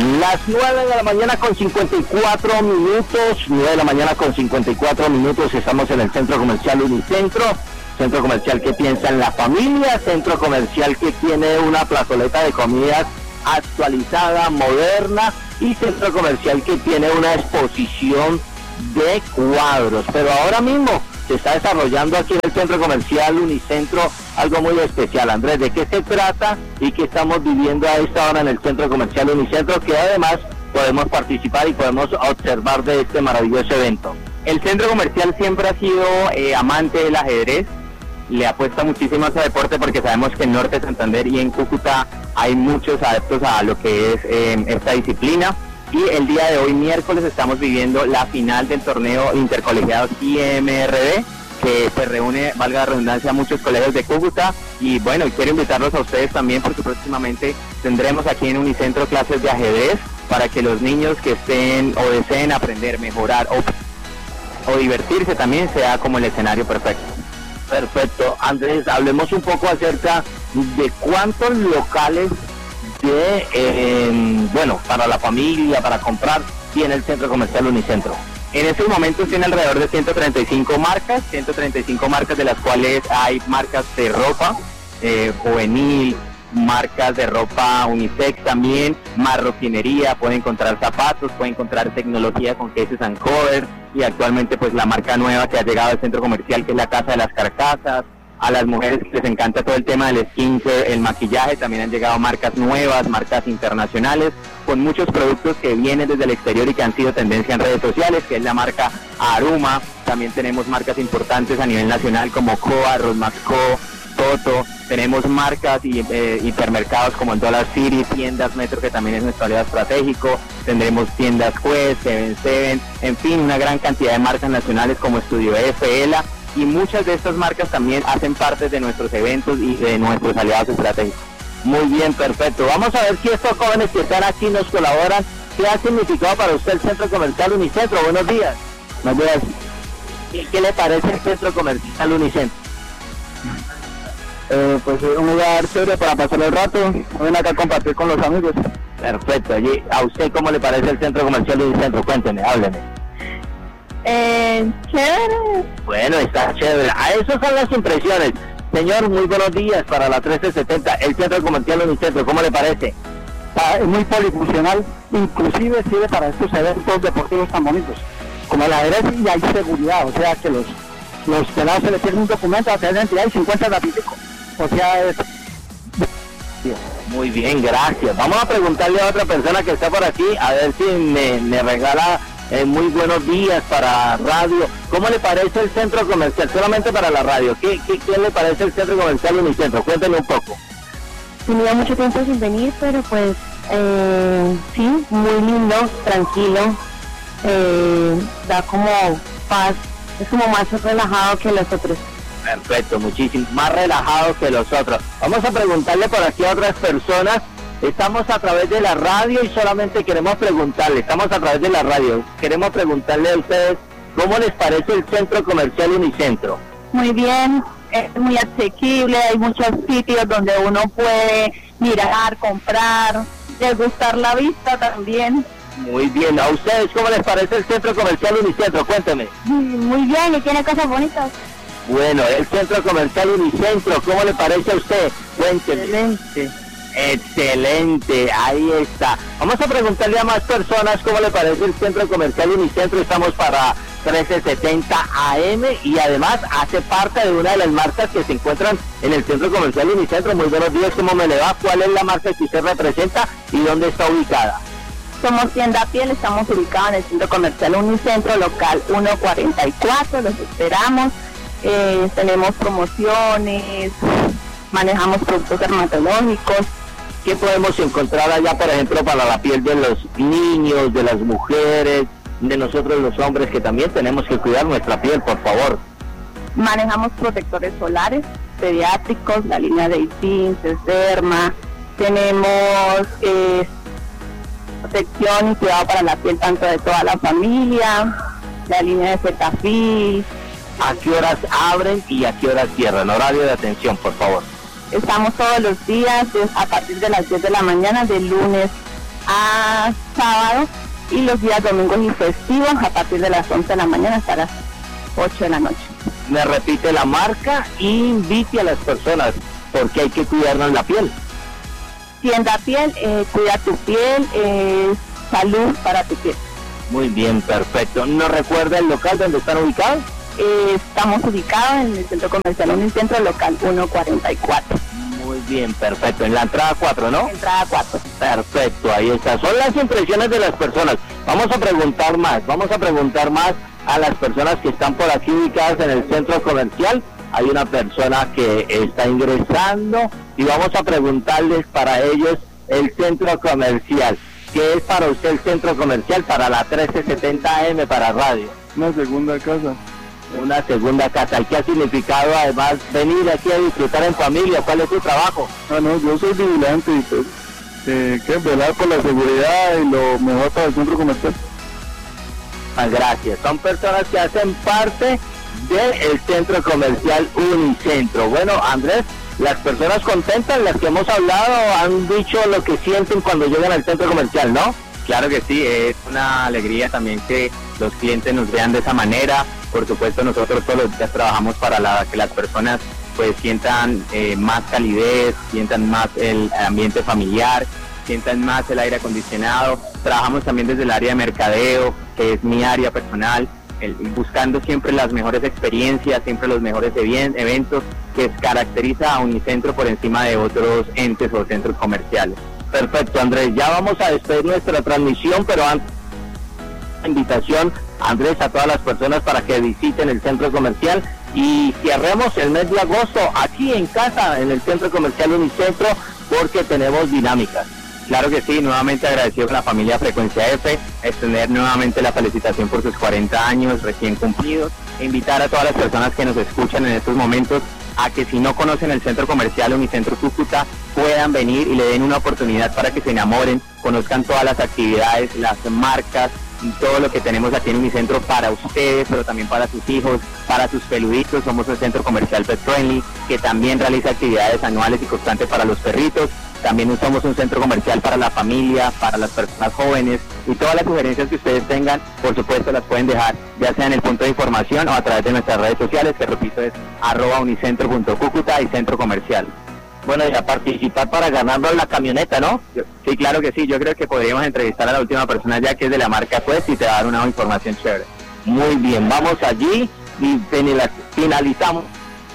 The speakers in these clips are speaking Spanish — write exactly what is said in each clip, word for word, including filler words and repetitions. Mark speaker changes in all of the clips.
Speaker 1: Las nueve de la mañana con cincuenta y cuatro minutos, nueve de la mañana con cincuenta y cuatro minutos, estamos en el Centro Comercial Unicentro, centro comercial que piensa en la familia, centro comercial que tiene una plazoleta de comidas actualizada, moderna, y centro comercial que tiene una exposición de cuadros. Pero ahora mismo se está desarrollando aquí en el Centro Comercial Unicentro algo muy especial. Andrés, ¿de qué se trata y qué estamos viviendo a esta hora en el Centro Comercial Unicentro, que además podemos participar y podemos observar de este maravilloso evento?
Speaker 2: El centro comercial siempre ha sido eh, amante del ajedrez, le apuesta muchísimo a ese deporte porque sabemos que en Norte de Santander y en Cúcuta hay muchos adeptos a lo que es eh, esta disciplina. Y el día de hoy, miércoles, estamos viviendo la final del torneo Intercolegiados I M R B, que se reúne, valga la redundancia, a muchos colegios de Cúcuta. Y bueno, quiero invitarlos a ustedes también porque próximamente tendremos aquí en Unicentro clases de ajedrez para que los niños que estén o deseen aprender, mejorar o, o divertirse también sea como el escenario perfecto.
Speaker 1: Perfecto. Andrés, hablemos un poco acerca de cuántos locales de, eh, bueno, para la familia, para comprar, tiene el Centro Comercial Unicentro.
Speaker 2: En estos momentos tiene alrededor de ciento treinta y cinco marcas, ciento treinta y cinco marcas de las cuales hay marcas de ropa eh, juvenil, marcas de ropa unisex también, marroquinería, puede encontrar zapatos, puede encontrar tecnología con cases and covers, y actualmente pues la marca nueva que ha llegado al centro comercial, que es la Casa de las Carcasas. A las mujeres les encanta todo el tema del skincare, el maquillaje, también han llegado marcas nuevas, marcas internacionales, con muchos productos que vienen desde el exterior y que han sido tendencia en redes sociales, que es la marca Aruma. También tenemos marcas importantes a nivel nacional como Coa, Rosmax Co, Toto. Tenemos marcas y eh, hipermercados como el Dollar City, tiendas Metro, que también es nuestro aliado estratégico. Tendremos tiendas Quest, Seven Seven, en fin, una gran cantidad de marcas nacionales como Estudio F, Ela. Y muchas de estas marcas también hacen parte de nuestros eventos y de nuestros aliados estratégicos.
Speaker 1: Muy bien, perfecto. Vamos a ver si estos jóvenes que están aquí nos colaboran. ¿Qué ha significado para usted el Centro Comercial Unicentro? Buenos días.
Speaker 2: Buenos días.
Speaker 1: ¿Y qué le parece el Centro Comercial Unicentro?
Speaker 2: Eh, pues un lugar chévere para pasar el rato. Ven acá a compartir con los amigos.
Speaker 1: Perfecto. ¿Y a usted cómo le parece el Centro Comercial Unicentro? Cuénteme, hábleme.
Speaker 3: Eh, chévere.
Speaker 1: Bueno, está chévere. A eso son las impresiones. Señor, muy buenos días para la trece setenta. El Centro Comercial Unicentro, ¿cómo le parece?
Speaker 4: Es muy polifuncional, inclusive sirve para estos eventos deportivos tan bonitos. Como el ajedrez, y hay seguridad, o sea que los los pelados se les tiene un documento a través de la entidad y se encuentra rapidito. O sea, es...
Speaker 1: Muy bien, gracias. Vamos a preguntarle a otra persona que está por aquí, a ver si me, me regala eh, muy buenos días para radio. ¿Cómo le parece el centro comercial? Solamente para la radio. ¿Qué, qué, qué le parece el centro comercial Unicentro? Cuéntenme un poco.
Speaker 3: Tenía mucho tiempo sin venir, pero pues eh, sí, muy lindo, tranquilo, eh, da como paz, es como más relajado que los otros.
Speaker 1: Perfecto, muchísimo, más relajado que los otros. Vamos a preguntarle por aquí a otras personas. Estamos a través de la radio y solamente queremos preguntarle, estamos a través de la radio, queremos preguntarle a ustedes cómo les parece el Centro Comercial Unicentro.
Speaker 3: Muy bien, es muy asequible, hay muchos sitios donde uno puede mirar, comprar, degustar la vista también.
Speaker 1: Muy bien, ¿a ustedes cómo les parece el Centro Comercial Unicentro? Cuénteme.
Speaker 3: Muy bien, y tiene cosas bonitas.
Speaker 1: Bueno, el Centro Comercial Unicentro, ¿cómo le parece a usted? Cuénteme.
Speaker 3: Excelente.
Speaker 1: Excelente, ahí está. Vamos a preguntarle a más personas cómo le parece el Centro Comercial Unicentro. Estamos para trece setenta A M y además hace parte de una de las marcas que se encuentran en el Centro Comercial Unicentro. Muy buenos días, ¿cómo me le va? ¿Cuál es la marca que usted representa y dónde está ubicada?
Speaker 3: Somos Tienda Piel, estamos ubicados en el Centro Comercial Unicentro, local ciento cuarenta y cuatro, los esperamos. Eh, tenemos promociones, manejamos productos dermatológicos.
Speaker 1: ¿Qué podemos encontrar allá, por ejemplo, para la piel de los niños, de las mujeres, de nosotros los hombres, que también tenemos que cuidar nuestra piel, por favor?
Speaker 3: Manejamos protectores solares, pediátricos, la línea de Itin, Derma, tenemos eh, protección y cuidado para la piel tanto de toda la familia, la línea de Cetaphil.
Speaker 1: ¿A qué horas abren y a qué horas cierran? Horario de atención, por favor.
Speaker 3: Estamos todos los días a partir de las diez de la mañana, de lunes a sábado, y los días domingos y festivos a partir de las once de la mañana hasta las ocho de la noche.
Speaker 1: Me repite la marca e invite a las personas, porque hay que cuidarnos la piel.
Speaker 3: Tienda Piel, eh, cuida tu piel, eh, salud para tu piel.
Speaker 1: Muy bien, perfecto. ¿Nos recuerda el local donde están ubicados?
Speaker 3: Eh, estamos ubicados en el Centro Comercial Unicentro, local ciento cuarenta y cuatro.
Speaker 1: Muy bien, perfecto. En la entrada cuatro, ¿no?
Speaker 3: Entrada cuatro.
Speaker 1: Perfecto, ahí está. Son las impresiones de las personas. Vamos a preguntar más, vamos a preguntar más a las personas que están por aquí ubicadas en el centro comercial. Hay una persona que está ingresando y vamos a preguntarles para ellos el centro comercial. ¿Qué es para usted el centro comercial? Para la trece setenta A M, para radio.
Speaker 5: Una segunda casa.
Speaker 1: Una segunda casa. ¿Y qué ha significado además venir aquí a disfrutar en familia? ¿Cuál es su trabajo?
Speaker 5: Ah, no, yo soy vigilante y pues, eh, que velar por la seguridad y lo mejor para el centro comercial.
Speaker 1: Ah, gracias. Son personas que hacen parte del centro comercial Unicentro. Bueno, Andrés, las personas contentas, las que hemos hablado, han dicho lo que sienten cuando llegan al centro comercial, ¿no?
Speaker 2: Claro que sí, es una alegría también que los clientes nos vean de esa manera. Por supuesto, nosotros todos los días trabajamos para la, que las personas pues sientan eh, más calidez, sientan más el ambiente familiar, sientan más el aire acondicionado. Trabajamos también desde el área de mercadeo, que es mi área personal, el, buscando siempre las mejores experiencias, siempre los mejores evien, eventos que caracteriza a Unicentro por encima de otros entes o centros comerciales.
Speaker 1: Perfecto, Andrés, ya vamos a despedir nuestra transmisión, pero antes invitación, Andrés, a todas las personas para que visiten el centro comercial y cerremos el mes de agosto aquí en casa, en el centro comercial Unicentro, porque tenemos dinámicas.
Speaker 2: Claro que sí, nuevamente agradecido con la familia Frecuencia F, extender nuevamente la felicitación por sus cuarenta años recién cumplidos, e invitar a todas las personas que nos escuchan en estos momentos a que si no conocen el centro comercial Unicentro Cúcuta puedan venir y le den una oportunidad para que se enamoren, conozcan todas las actividades, las marcas y todo lo que tenemos aquí en Unicentro para ustedes, pero también para sus hijos, para sus peluditos. Somos el centro comercial Pet Friendly, que también realiza actividades anuales y constantes para los perritos. También somos un centro comercial para la familia, para las personas jóvenes, y todas las sugerencias que ustedes tengan, por supuesto las pueden dejar, ya sea en el punto de información o a través de nuestras redes sociales, que repito es arroba unicentro punto cúcuta y centro comercial.
Speaker 1: Bueno, y a participar para ganarnos la camioneta, ¿no?
Speaker 2: Sí, claro que sí. Yo creo que podríamos entrevistar a la última persona ya que es de la marca Quest y te va a dar una información chévere.
Speaker 1: Muy bien, vamos allí y finalizamos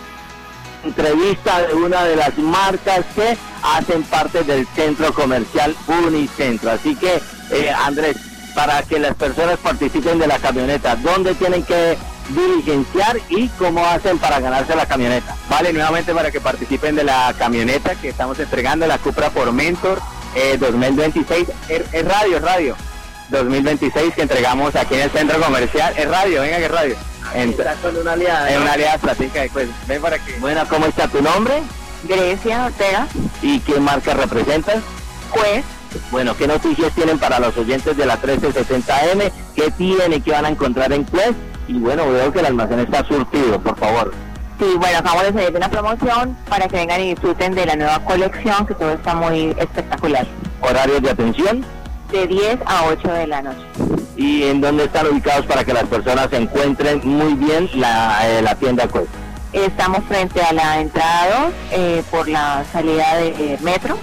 Speaker 1: entrevista de una de las marcas que hacen parte del centro comercial Unicentro. Así que, eh, Andrés, para que las personas participen de la camioneta, ¿dónde tienen que diligenciar y cómo hacen para ganarse la camioneta?
Speaker 2: Vale, nuevamente para que participen de la camioneta que estamos entregando, la Cupra Formentor eh, dos mil veintiséis, es, es radio, es radio, dos mil veintiséis que entregamos aquí en el centro comercial, es radio, venga que es radio.
Speaker 1: Está con una aliada.
Speaker 2: Es una aliada estratégica, pues ven para que...
Speaker 1: Bueno, ¿cómo está tu nombre?
Speaker 3: Grecia Ortega.
Speaker 1: ¿Y qué marca representas?
Speaker 3: Pues,
Speaker 1: bueno, ¿qué noticias tienen para los oyentes de la trece setenta A M? ¿Qué tienen, qué van a encontrar en Quest? Y bueno, veo que el almacén está surtido, por favor.
Speaker 3: sí, bueno, acabamos de salir de una promoción para que vengan y disfruten de la nueva colección, que todo está muy espectacular.
Speaker 1: ¿Horarios de atención?
Speaker 3: De diez a ocho de la noche.
Speaker 1: ¿Y en dónde están ubicados para que las personas encuentren muy bien la, eh, la tienda Quest?
Speaker 3: Estamos frente a la entrada dos, eh, por la salida de eh, metro,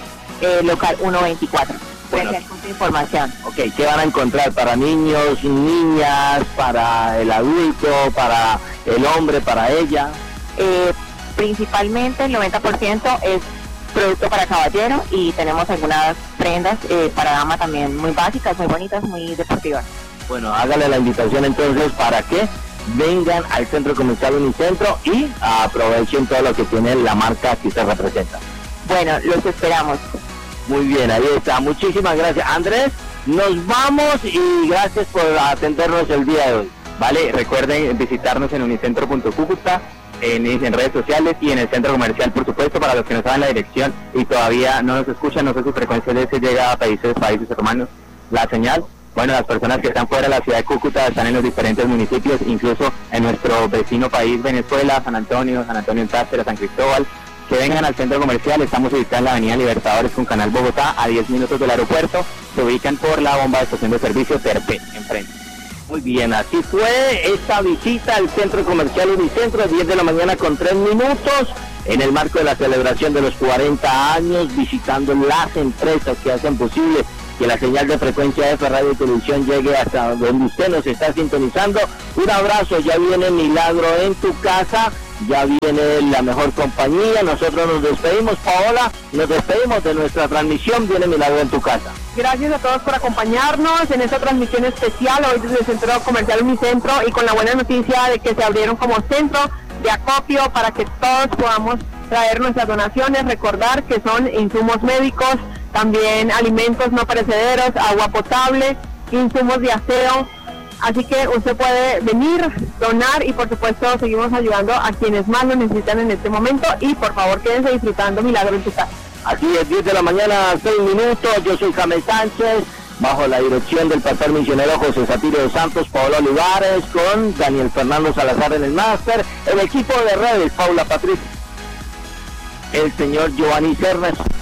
Speaker 3: eh, local ciento veinticuatro.
Speaker 1: Bueno.
Speaker 3: Gracias por tu información.
Speaker 1: Ok, ¿qué van a encontrar para niños, niñas, para el adulto, para el hombre, para ella?
Speaker 3: Eh, principalmente el noventa por ciento es producto para caballero y tenemos algunas prendas eh, para dama también muy básicas, muy bonitas, muy deportivas.
Speaker 1: Bueno, hágale la invitación entonces para que vengan al Centro Comercial Unicentro y aprovechen todo lo que tiene la marca que usted representa.
Speaker 3: Bueno, los esperamos.
Speaker 1: Muy bien, ahí está. Muchísimas gracias. Andrés, nos vamos y gracias por atendernos el día de hoy.
Speaker 2: Vale, recuerden visitarnos en unicentro punto cúcuta, en, en redes sociales y en el centro comercial, por supuesto, para los que no saben la dirección y todavía no nos escuchan, no sé su frecuencia de ese llega a países, países hermanos, la señal. Bueno, las personas que están fuera de la ciudad de Cúcuta están en los diferentes municipios, incluso en nuestro vecino país Venezuela, San Antonio, San Antonio en Táchira, San Cristóbal, que vengan al centro comercial. Estamos ubicados en la avenida Libertadores con Canal Bogotá, a diez minutos del aeropuerto. Se ubican por la bomba de estación de servicio Terpé, enfrente.
Speaker 1: Muy bien, así fue esta visita al centro comercial Unicentro, diez de la mañana con tres minutos, en el marco de la celebración de los cuarenta años, visitando las empresas que hacen posible que la señal de frecuencia de F Radio y Televisión llegue hasta donde usted nos está sintonizando. Un abrazo, ya viene Milagro en tu casa, ya viene la mejor compañía. Nosotros nos despedimos, Paola, nos despedimos de nuestra transmisión, viene Milagro en tu casa.
Speaker 3: Gracias a todos por acompañarnos en esta transmisión especial hoy desde el Centro Comercial Unicentro, y con la buena noticia de que se abrieron como centro de acopio para que todos podamos traer nuestras donaciones. Recordar que son insumos médicos, también alimentos no perecederos, agua potable, insumos de aseo. Así que usted puede venir, donar, y por supuesto seguimos ayudando a quienes más lo necesitan en este momento. Y por favor quédense disfrutando Milagro en tu casa.
Speaker 1: Así es, diez de la mañana, seis minutos, yo soy James Sánchez, bajo la dirección del pastor misionero José Satirio de Santos, Paola Olivares, con Daniel Fernando Salazar en el máster, el equipo de redes, Paula Patricia, el señor Giovanni Cernes.